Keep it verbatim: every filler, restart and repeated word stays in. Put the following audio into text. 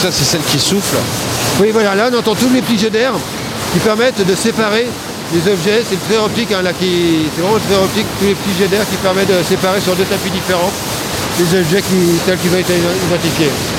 ça, c'est celle qui souffle. Oui, voilà, là on entend tous les petits jets d'air qui permettent de séparer les objets. C'est le trait optique, hein, là, qui... c'est vraiment le trait optique, tous les petits jets d'air qui permettent de séparer sur deux tapis différents les objets qui... tels qu'ils ont été identifiés.